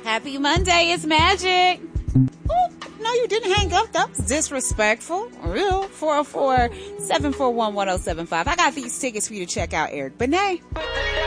Happy Monday. It's Magic. Oh, no, you didn't hang up. That was disrespectful. Real. 404-741-1075. I got these tickets for you to check out Eric Benet.